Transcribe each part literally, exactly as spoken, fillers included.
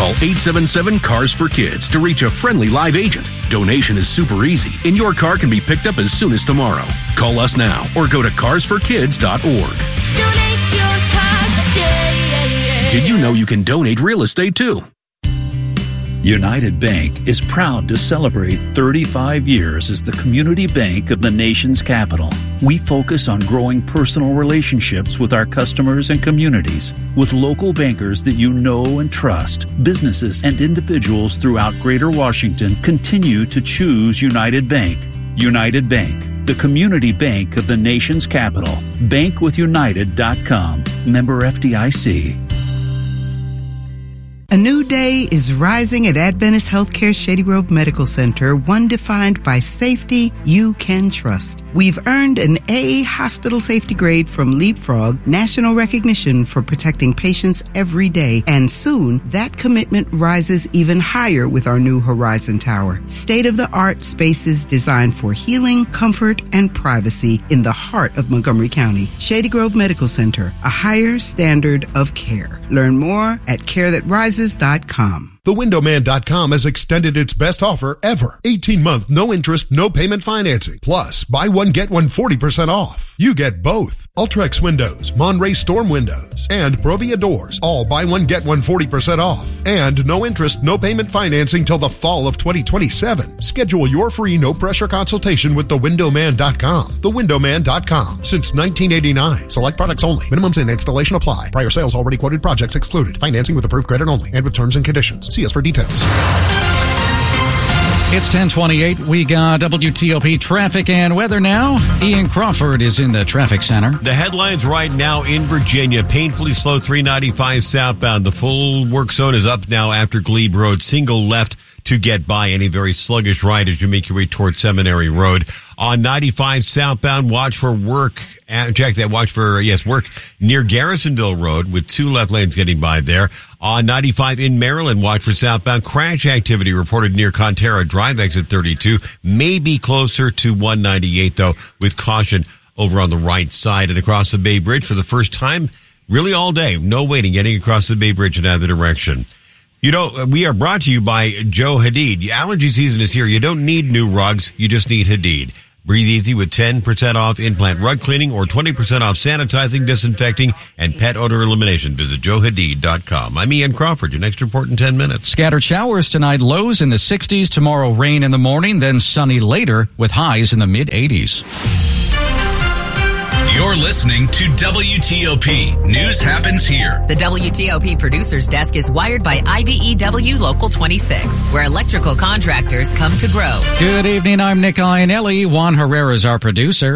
Call eight seven seven, C A R S for Kids to reach a friendly live agent. Donation is super easy, and your car can be picked up as soon as tomorrow. Call us now or go to cars for kids dot org. Donate your car today. Did you know you can donate real estate too? United Bank is proud to celebrate thirty-five years as the community bank of the nation's capital. We focus on growing personal relationships with our customers and communities. With local bankers that you know and trust, businesses and individuals throughout Greater Washington continue to choose United Bank. United Bank, the community bank of the nation's capital. bank with united dot com. Member F D I C. A new day is rising at Adventist Healthcare Shady Grove Medical Center, one defined by safety you can trust. We've earned an A hospital safety grade from Leapfrog, national recognition for protecting patients every day, and soon that commitment rises even higher with our new Horizon Tower. State-of-the-art spaces designed for healing, comfort, and privacy in the heart of Montgomery County. Shady Grove Medical Center, a higher standard of care. Learn more at care that rises dot com. The window man dot com has extended its best offer ever. eighteen month, no interest, no payment financing. Plus, buy one, get one forty percent off. You get both. Ultrex Windows, Monterey Storm Windows, and Provia Doors. All buy one, get one forty percent off. And no interest, no payment financing till the fall of twenty twenty-seven. Schedule your free no-pressure consultation with the window man dot com. the window man dot com. Since nineteen eighty-nine. Select products only. Minimums and installation apply. Prior sales already quoted projects excluded. Financing with approved credit only and with terms and conditions. See us for details. It's ten twenty-eight. We got W T O P traffic and weather now. Ian Crawford is in the traffic center. The headlines right now in Virginia. Painfully slow three ninety-five southbound. The full work zone is up now after Glebe Road. Single left to get by. Any very sluggish right as you make your way towards Seminary Road. On ninety-five southbound, watch for work. Check that. Watch for, yes, work near Garrisonville Road with two left lanes getting by there. On ninety-five in Maryland, watch for southbound crash activity reported near Contera Drive, exit thirty-two. Maybe closer to one ninety-eight, though, with caution over on the right side. And across the Bay Bridge for the first time, really all day. No waiting, getting across the Bay Bridge in either direction. You know, we are brought to you by Joe Hadid. Allergy season is here. You don't need new rugs. You just need Hadid. Breathe easy with ten percent off in-plant rug cleaning or twenty percent off sanitizing, disinfecting, and pet odor elimination. Visit joe hadid dot com. I'm Ian Crawford. Your next report in ten minutes. Scattered showers tonight, lows in the sixties. Tomorrow, rain in the morning, then sunny later with highs in the mid-eighties. You're listening to W T O P. News happens here. The W T O P producer's desk is wired by I B E W Local twenty-six, where electrical contractors come to grow. Good evening. I'm Nick Iannelli. Juan Herrera is our producer.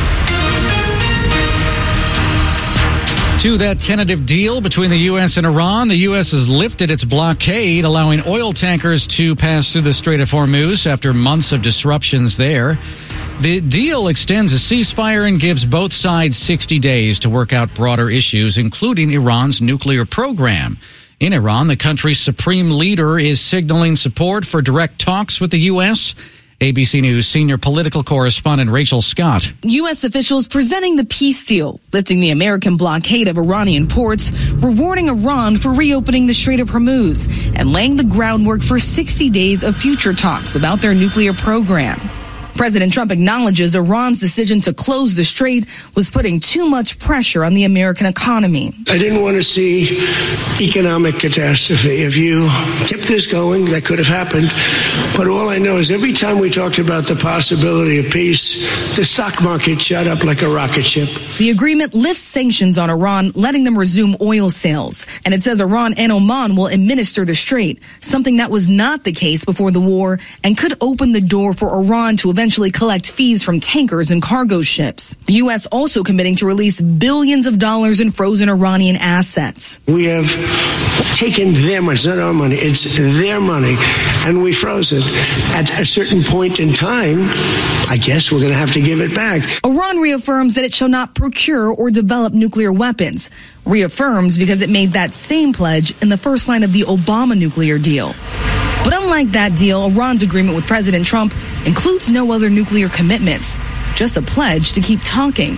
To that tentative deal between the U S and Iran, the U S has lifted its blockade, allowing oil tankers to pass through the Strait of Hormuz after months of disruptions there. The deal extends a ceasefire and gives both sides sixty days to work out broader issues, including Iran's nuclear program. In Iran, the country's supreme leader is signaling support for direct talks with the U S. A B C News senior political correspondent Rachel Scott. U S officials presenting the peace deal, lifting the American blockade of Iranian ports, rewarding Iran for reopening the Strait of Hormuz, and laying the groundwork for sixty days of future talks about their nuclear program. President Trump acknowledges Iran's decision to close the strait was putting too much pressure on the American economy. I didn't want to see economic catastrophe. If you kept this going, that could have happened. But all I know is every time we talked about the possibility of peace, the stock market shot up like a rocket ship. The agreement lifts sanctions on Iran, letting them resume oil sales. And it says Iran and Oman will administer the strait, something that was not the case before the war and could open the door for Iran to eventually collect fees from tankers and cargo ships. The U S also committing to release billions of dollars in frozen Iranian assets. We have taken their money. It's not our money. It's their money. And we froze it. At a certain point in time, I guess we're going to have to give it back. Iran reaffirms that it shall not procure or develop nuclear weapons. Reaffirms because it made that same pledge in the first line of the Obama nuclear deal. But unlike that deal, Iran's agreement with President Trump includes no other nuclear commitments, just a pledge to keep talking.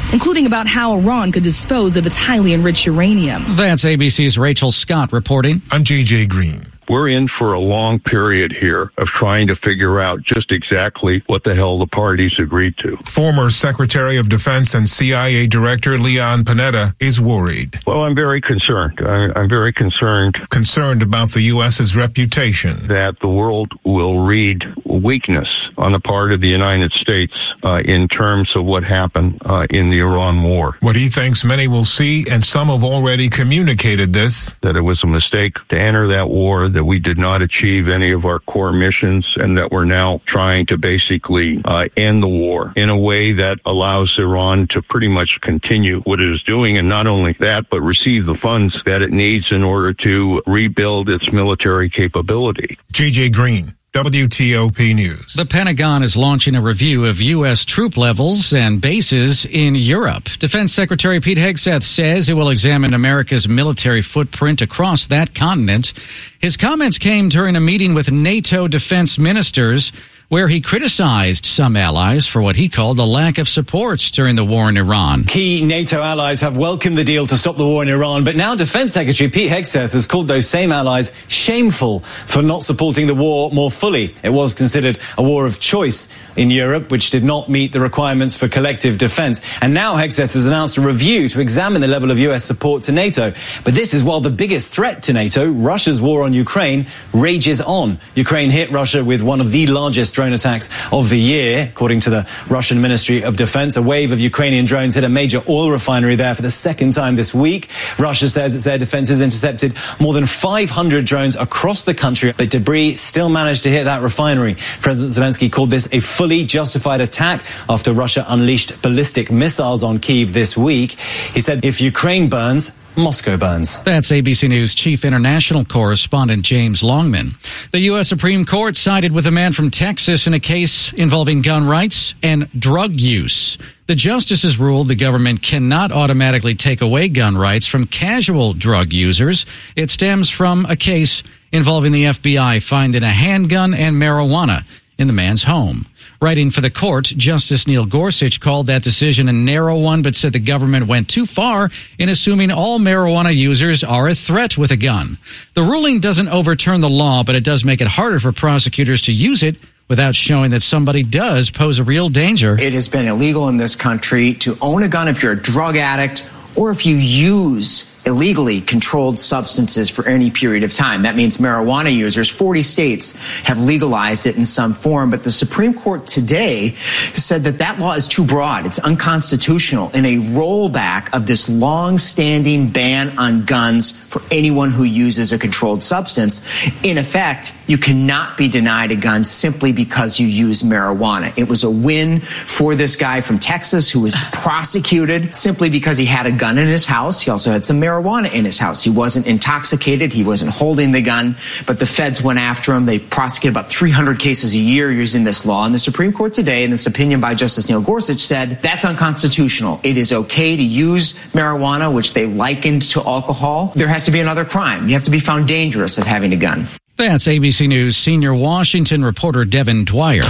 including about how Iran could dispose of its highly enriched uranium. That's A B C's Rachel Scott reporting. I'm J J Green. We're in for a long period here of trying to figure out just exactly what the hell the parties agreed to. Former Secretary of Defense and C I A Director Leon Panetta is worried. Well, I'm very concerned. I, I'm very concerned. Concerned about the U S's reputation. That the world will read weakness on the part of the United States uh, in terms of what happened uh, in the Iran war. What he thinks many will see, and some have already communicated this, that it was a mistake to enter that war, that we did not achieve any of our core missions, and that we're now trying to basically uh, end the war in a way that allows Iran to pretty much continue what it is doing, and not only that, but receive the funds that it needs in order to rebuild its military capability. J J Green, W T O P News. The Pentagon is launching a review of U S troop levels and bases in Europe. Defense Secretary Pete Hegseth says it will examine America's military footprint across that continent. His comments came during a meeting with NATO defense ministers, where he criticized some allies for what he called the lack of support during the war in Iran. Key NATO allies have welcomed the deal to stop the war in Iran, but now Defense Secretary Pete Hegseth has called those same allies shameful for not supporting the war more fully. It was considered a war of choice in Europe, which did not meet the requirements for collective defense. And now Hegseth has announced a review to examine the level of U S support to NATO. But this is while the biggest threat to NATO, Russia's war on Ukraine, rages on. Ukraine hit Russia with one of the largest drone attacks of the year, according to the Russian Ministry of Defense. A wave of Ukrainian drones hit a major oil refinery there for the second time this week. Russia says its air defense has intercepted more than five hundred drones across the country, but debris still managed to hit that refinery. President Zelensky called this a fully justified attack after Russia unleashed ballistic missiles on Kyiv this week. He said, if Ukraine burns, Moscow burns. That's A B C News chief international correspondent James Longman. The U S Supreme Court sided with a man from Texas in a case involving gun rights and drug use. The justices ruled the government cannot automatically take away gun rights from casual drug users. It stems from a case involving the F B I finding a handgun and marijuana in the man's home. Writing for the court, Justice Neil Gorsuch called that decision a narrow one, but said the government went too far in assuming all marijuana users are a threat with a gun. The ruling doesn't overturn the law, but it does make it harder for prosecutors to use it without showing that somebody does pose a real danger. It has been illegal in this country to own a gun if you're a drug addict or if you use illegally controlled substances for any period of time. That means marijuana users, forty states have legalized it in some form, but the Supreme Court today said that that law is too broad. It's unconstitutional in a rollback of this long-standing ban on guns for anyone who uses a controlled substance. In effect, you cannot be denied a gun simply because you use marijuana. It was a win for this guy from Texas who was prosecuted simply because he had a gun in his house. He also had some marijuana in his house. He wasn't intoxicated. He wasn't holding the gun, but the feds went after him. They prosecuted about three hundred cases a year using this law. And the Supreme Court today, in this opinion by Justice Neil Gorsuch, said that's unconstitutional. It is okay to use marijuana, which they likened to alcohol. There has to be another crime. You have to be found dangerous of having a gun. That's A B C News senior Washington reporter Devin Dwyer.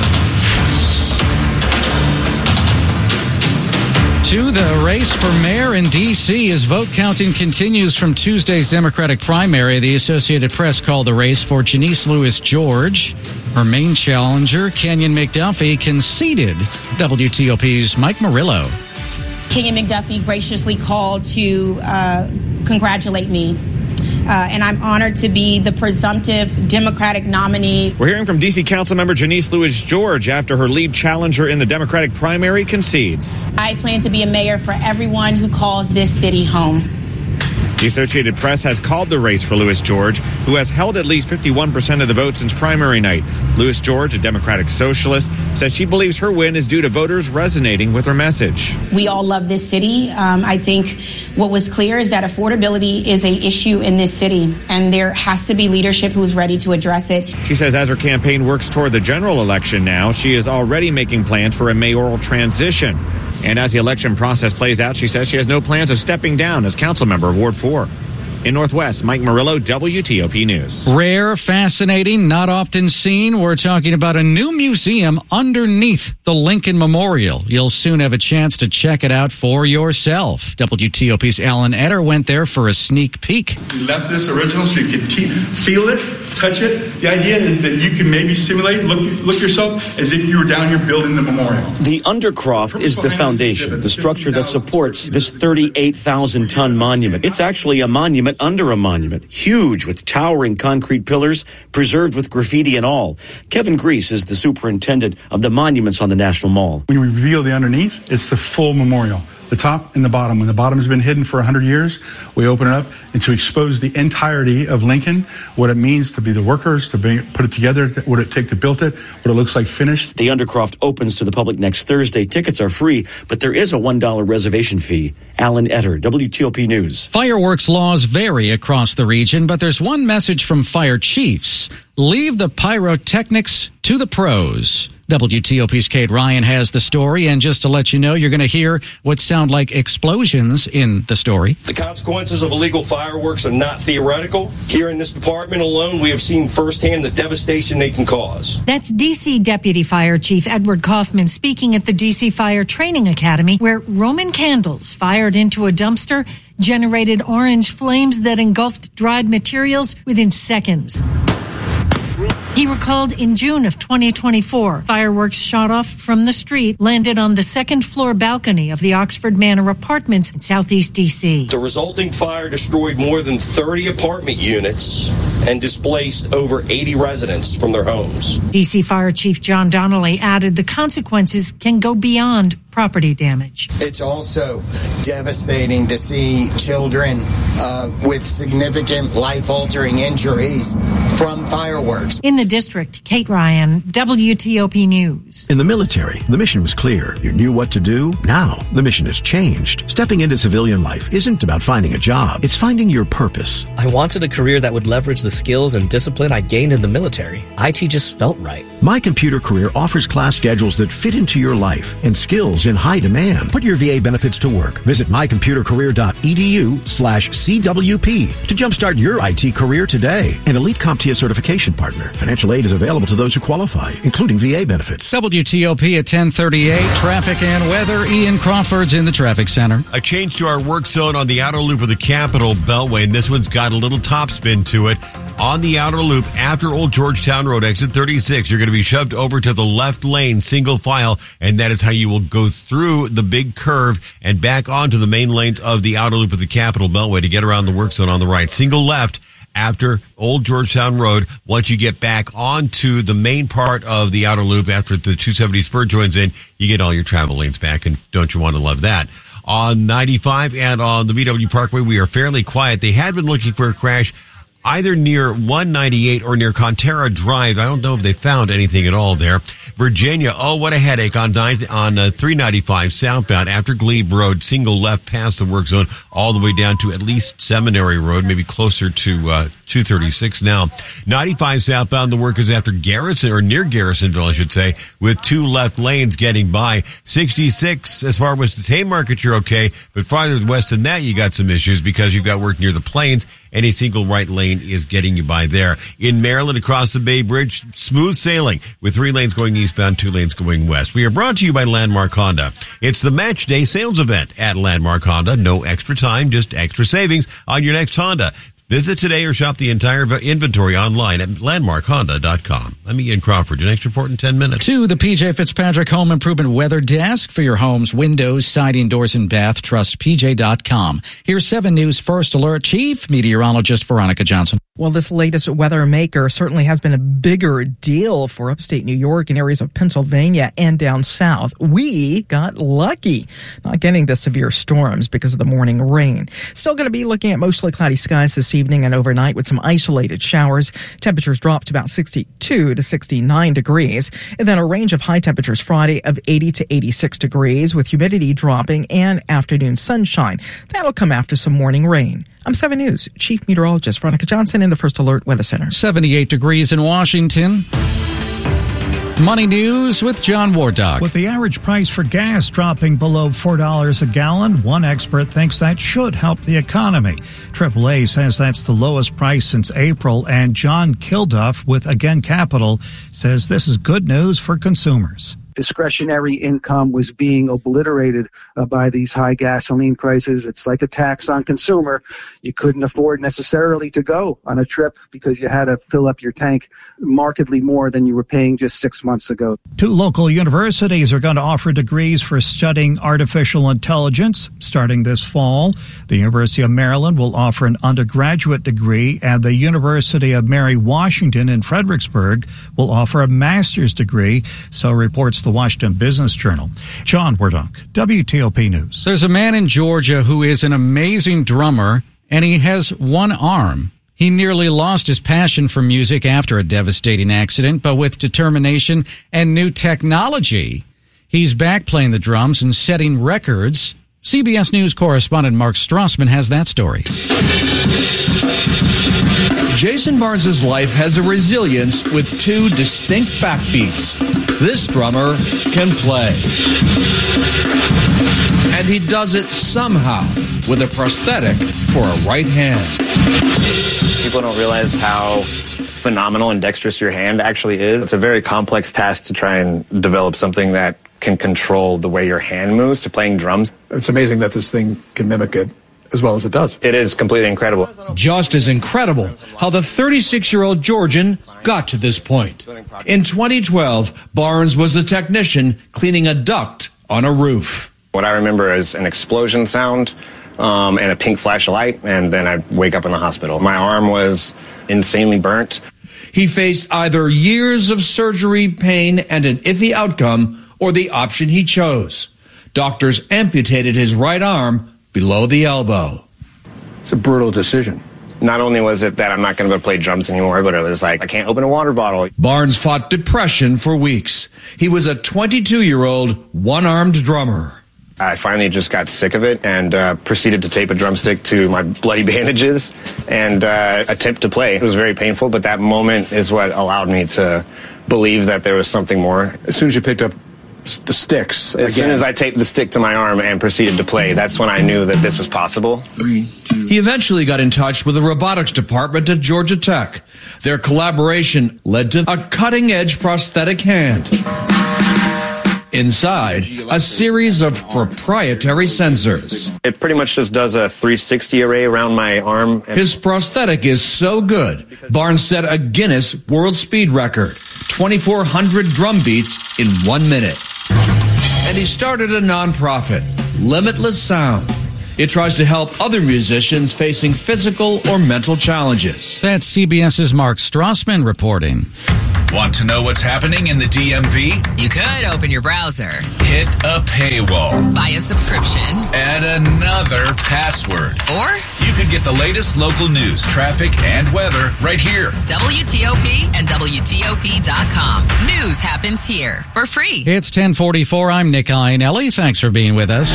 To the race for mayor in D C as vote counting continues from Tuesday's Democratic primary. The Associated Press called the race for Janice Lewis George. Her main challenger, Kenyon McDuffie, conceded. W T O P's Mike Murillo. Kenyon McDuffie graciously called to uh, congratulate me. Uh, and I'm honored to be the presumptive Democratic nominee. We're hearing from D C Councilmember Janice Lewis George after her lead challenger in the Democratic primary concedes. I plan to be a mayor for everyone who calls this city home. The Associated Press has called the race for Lewis George, who has held at least fifty-one percent of the vote since primary night. Lewis George, a Democratic socialist, says she believes her win is due to voters resonating with her message. We all love this city. Um, I think what was clear is that affordability is an issue in this city, and there has to be leadership who's ready to address it. She says as her campaign works toward the general election now, she is already making plans for a mayoral transition. And as the election process plays out, she says she has no plans of stepping down as council member of Ward four. In Northwest, Mike Murillo, W T O P News. Rare, fascinating, not often seen. We're talking about a new museum underneath the Lincoln Memorial. You'll soon have a chance to check it out for yourself. W T O P's Alan Etter went there for a sneak peek. We left this original so you can te- feel it, touch it. The idea is that you can maybe simulate, look, look yourself as if you were down here building the memorial. The Undercroft is the foundation, the structure that supports this thirty-eight thousand ton monument. It's actually a monument under a monument, huge with towering concrete pillars, preserved with graffiti and all. Kevin Grease is the superintendent of the monuments on the National Mall. When we reveal the underneath, it's the full memorial. The top and the bottom. When the bottom has been hidden for one hundred years, we open it up and to expose the entirety of Lincoln, what it means to be the workers, to bring, put it together, what it take to build it, what it looks like finished. The Undercroft opens to the public next Thursday. Tickets are free, but there is a one dollar reservation fee. Alan Etter, W T O P News. Fireworks laws vary across the region, but there's one message from fire chiefs. Leave the pyrotechnics to the pros. W T O P's Kate Ryan has the story, and just to let you know, you're going to hear what sound like explosions in the story. The consequences of illegal fireworks are not theoretical. Here in this department alone, we have seen firsthand the devastation they can cause. That's D C Deputy Fire Chief Edward Kaufman speaking at the D C Fire Training Academy, where Roman candles fired into a dumpster generated orange flames that engulfed dried materials within seconds. He recalled in June of twenty twenty-four, fireworks shot off from the street landed on the second floor balcony of the Oxford Manor Apartments in southeast D C. The resulting fire destroyed more than thirty apartment units and displaced over eighty residents from their homes. D C Fire Chief John Donnelly added the consequences can go beyond property damage. It's also devastating to see children uh, with significant life-altering injuries from fireworks. In the district, Kate Ryan, W T O P News. In the military, the mission was clear. You knew what to do. Now, the mission has changed. Stepping into civilian life isn't about finding a job. It's finding your purpose. I wanted a career that would leverage the skills and discipline I gained in the military. I T just felt right. My Computer Career offers class schedules that fit into your life and skills in high demand. Put your V A benefits to work. Visit mycomputercareer.edu slash CWP to jumpstart your I T career today. An Elite CompTIA certification partner. Financial aid is available to those who qualify, including V A benefits. W T O P at ten thirty-eight. Traffic and weather. Ian Crawford's in the traffic center. A change to our work zone on the outer loop of the Capitol Beltway, and this one's got a little top spin to it. On the outer loop, after Old Georgetown Road, exit thirty-six, you're going to be shoved over to the left lane, single file, and that is how you will go through the big curve and back onto the main lanes of the outer loop of the Capitol Beltway to get around the work zone on the right. Single left after Old Georgetown Road. Once you get back onto the main part of the outer loop after the two seventy spur joins in, you get all your travel lanes back, and don't you want to love that? On ninety-five and on the B W Parkway, we are fairly quiet. They had been looking for a crash either near one ninety-eight or near Contera Drive. I don't know if they found anything at all there. Virginia, oh, what a headache on nine, on uh, three ninety-five southbound after Glebe Road, single left past the work zone, all the way down to at least Seminary Road, maybe closer to uh, two thirty-six now. ninety-five southbound, the work is after Garrison, or near Garrisonville, I should say, with two left lanes getting by. sixty-six, as far west as Haymarket, you're okay, but farther west than that, you got some issues because you've got work near the Plains, and a single right lane is getting you by there. In Maryland, across the Bay Bridge, smooth sailing with three lanes going eastbound, two lanes going west. We are brought to you by Landmark Honda. It's the Match Day sales event at Landmark Honda. No extra time, just extra savings on your next Honda. Visit today or shop the entire inventory online at landmark honda dot com. I'm Ian Crawford. Your next report in ten minutes. To the P J Fitzpatrick Home Improvement Weather Desk for your home's windows, siding, doors, and bath. Trust P J dot com. Here's seven News First Alert Chief Meteorologist Veronica Johnson. Well, this latest weather maker certainly has been a bigger deal for upstate New York and areas of Pennsylvania and down south. We got lucky not getting the severe storms because of the morning rain. Still going to be looking at mostly cloudy skies this evening and overnight with some isolated showers. Temperatures drop to about sixty-two to sixty-nine degrees. And then a range of high temperatures Friday of eighty to eighty-six degrees with humidity dropping and afternoon sunshine. That'll come after some morning rain. I'm seven News Chief Meteorologist Veronica Johnson in the First Alert Weather Center. seventy-eight degrees in Washington. Money News with John Wardock. With the average price for gas dropping below four dollars a gallon, one expert thinks that should help the economy. triple A says that's the lowest price since April, and John Kilduff with Again Capital says this is good news for consumers. Discretionary income was being obliterated uh, by these high gasoline prices. It's like a tax on consumer. You couldn't afford necessarily to go on a trip because you had to fill up your tank markedly more than you were paying just six months ago. Two local universities are going to offer degrees for studying artificial intelligence starting this fall. The University of Maryland will offer an undergraduate degree, and the University of Mary Washington in Fredericksburg will offer a master's degree, so reports the Washington Business Journal. John Wardock, W T O P News. There's a man in Georgia who is an amazing drummer, and he has one arm. He nearly lost his passion for music after a devastating accident, but with determination and new technology, he's back playing the drums and setting records. C B S News correspondent Mark Strassman has that story. Jason Barnes' life has a resilience with two distinct backbeats. This drummer can play. And he does it somehow with a prosthetic for a right hand. People don't realize how phenomenal and dexterous your hand actually is. It's a very complex task to try and develop something that can control the way your hand moves to playing drums. It's amazing that this thing can mimic it as well as it does. It is completely incredible. Just as incredible how the thirty-six-year-old Georgian got to this point. In twenty twelve, Barnes was a technician cleaning a duct on a roof. What I remember is an explosion sound um, and a pink flash of light, and then I'd wake up in the hospital. My arm was insanely burnt. He faced either years of surgery, pain, and an iffy outcome, or the option he chose. Doctors amputated his right arm below the elbow. It's a brutal decision. Not only was it that I'm not going to go play drums anymore, but it was like, I can't open a water bottle. Barnes fought depression for weeks. He was a twenty-two-year-old one-armed drummer. I finally just got sick of it and uh, proceeded to tape a drumstick to my bloody bandages and uh, attempt to play. It was very painful, but that moment is what allowed me to believe that there was something more. As soon as you picked up the sticks. As again. soon as I taped the stick to my arm and proceeded to play, that's when I knew that this was possible. Three, two. He eventually got in touch with the robotics department at Georgia Tech. Their collaboration led to a cutting-edge prosthetic hand. Inside, a series of proprietary sensors. It pretty much just does a three sixty array around my arm. His prosthetic is so good, Barnes set a Guinness World Speed Record, twenty-four hundred drum beats in one minute. And he started a nonprofit, Limitless Sound. It tries to help other musicians facing physical or mental challenges. That's CBS's Mark Strassman reporting. Want to know what's happening in the D M V? You could open your browser, hit a paywall, buy a subscription, add another password. Or you could get the latest local news, traffic, and weather right here. W T O P and W T O P dot com. News happens here for free. It's ten forty-four. I'm Nick Iannelli. Thanks for being with us.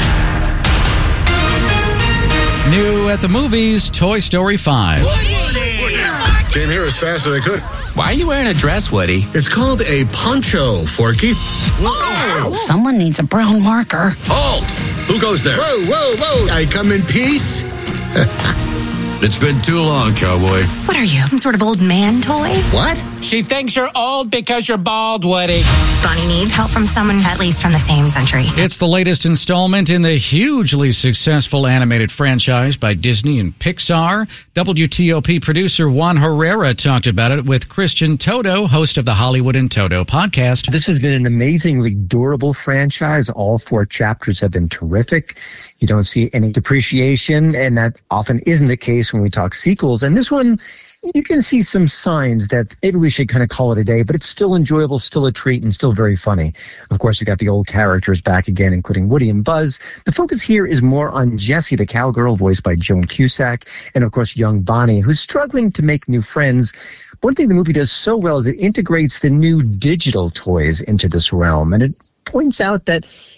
New at the movies, Toy Story five. Woody! Came here as fast as I could. Why are you wearing a dress, Woody? It's called a poncho, Forky. Oh, someone needs a brown marker. Halt! Who goes there? Whoa, whoa, whoa! I come in peace. It's been too long, cowboy. What are you, some sort of old man toy? What? She thinks you're old because you're bald, Woody. Bonnie needs help from someone at least from the same century. It's the latest installment in the hugely successful animated franchise by Disney and Pixar. W T O P producer Juan Herrera talked about it with Christian Toto, host of the Hollywood and Toto podcast. This has been an amazingly durable franchise. All four chapters have been terrific. You don't see any depreciation, and that often isn't the case when we talk sequels. And this one, you can see some signs that maybe we should kind of call it a day, but it's still enjoyable, still a treat, and still very funny. Of course, we got the old characters back again, including Woody and Buzz. The focus here is more on Jessie, the cowgirl, voiced by Joan Cusack, and of course, young Bonnie, who's struggling to make new friends. One thing the movie does so well is it integrates the new digital toys into this realm, and it points out that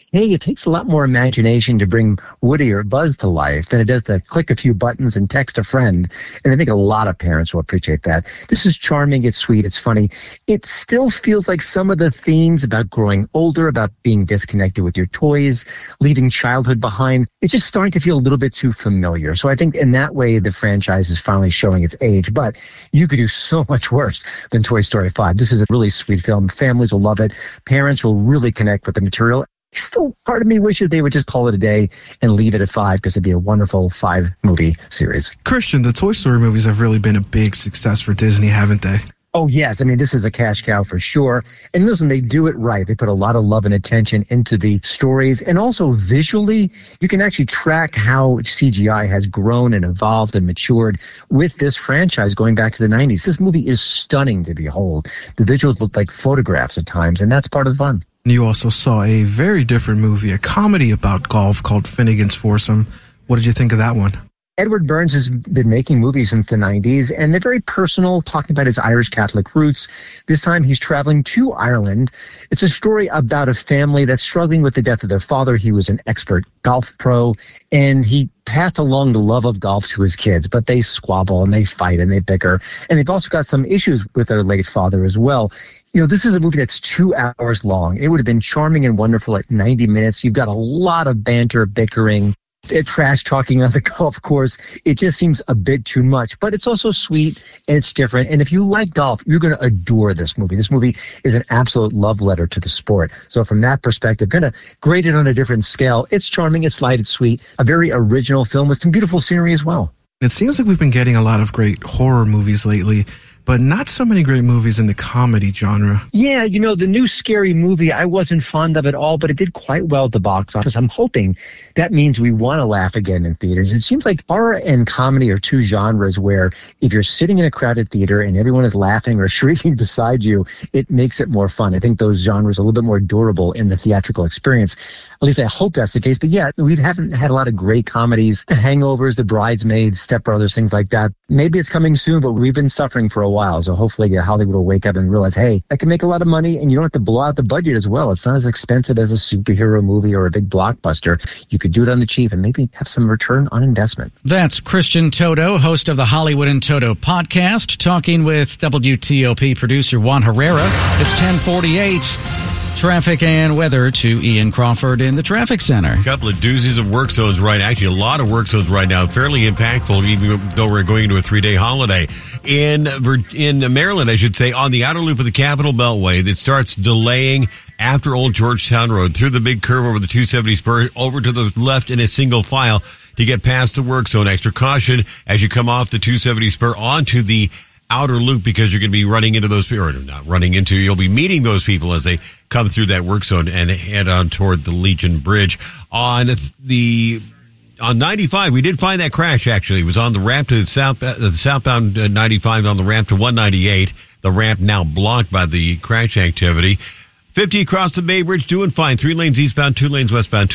hey, it takes a lot more imagination to bring Woody or Buzz to life than it does to click a few buttons and text a friend. And I think a lot of parents will appreciate that. This is charming. It's sweet. It's funny. It still feels like some of the themes about growing older, about being disconnected with your toys, leaving childhood behind, it's just starting to feel a little bit too familiar. So I think in that way, the franchise is finally showing its age. But you could do so much worse than Toy Story five. This is a really sweet film. Families will love it. Parents will really connect with the material. Still, part of me wishes they would just call it a day and leave it at five, because it'd be a wonderful five-movie series. Christian, the Toy Story movies have really been a big success for Disney, haven't they? Oh, yes. I mean, this is a cash cow for sure. And listen, they do it right. They put a lot of love and attention into the stories. And also visually, you can actually track how C G I has grown and evolved and matured with this franchise going back to the nineties. This movie is stunning to behold. The visuals look like photographs at times, and that's part of the fun. You also saw a very different movie, a comedy about golf called Finnegan's Foursome. What did you think of that one? Edward Burns has been making movies since the nineties, and they're very personal, talking about his Irish Catholic roots. This time he's traveling to Ireland. It's a story about a family that's struggling with the death of their father. He was an expert golf pro, and he passed along the love of golf to his kids, but they squabble and they fight and they bicker. And they've also got some issues with their late father as well. You know, this is a movie that's two hours long. It would have been charming and wonderful at ninety minutes. You've got a lot of banter, bickering, trash talking on the golf course. It just seems a bit too much, but it's also sweet and it's different. And if you like golf, you're going to adore this movie. This movie is an absolute love letter to the sport. So from that perspective, going to grade it on a different scale. It's charming, it's light, it's sweet, a very original film with some beautiful scenery as well. It seems like we've been getting a lot of great horror movies lately, but not so many great movies in the comedy genre. Yeah, you know, the new Scary Movie, I wasn't fond of at all, but it did quite well at the box office. I'm hoping that means we want to laugh again in theaters. It seems like horror and comedy are two genres where if you're sitting in a crowded theater and everyone is laughing or shrieking beside you, it makes it more fun. I think those genres are a little bit more durable in the theatrical experience. At least I hope that's the case. But yeah, we haven't had a lot of great comedies, Hangovers, The Bridesmaids, Step Brothers, things like that. Maybe it's coming soon, but we've been suffering for a while. So hopefully Hollywood will wake up and realize, hey, I can make a lot of money and you don't have to blow out the budget as well. It's not as expensive as a superhero movie or a big blockbuster. You could do it on the cheap and maybe have some return on investment. That's Christian Toto, host of the Hollywood and Toto podcast, talking with W T O P producer Juan Herrera. It's ten forty-eight. Traffic and weather to Ian Crawford in the traffic center. A couple of doozies of work zones right. Actually, a lot of work zones right now. Fairly impactful, even though we're going into a three-day holiday. In in Maryland, I should say, on the outer loop of the Capitol Beltway that starts delaying after Old Georgetown Road through the big curve over the two seventy spur over to the left in a single file to get past the work zone. Extra caution as you come off the two seventy spur onto the outer loop, because you're going to be running into those people, or not running into, you'll be meeting those people as they come through that work zone and head on toward the Legion Bridge. On the on ninety-five, we did find that crash, actually. It was on the ramp to the south, uh, the southbound ninety-five on the ramp to one ninety-eight. The ramp now blocked by the crash activity. fifty across the Bay Bridge, doing fine. Three lanes eastbound, two lanes westbound.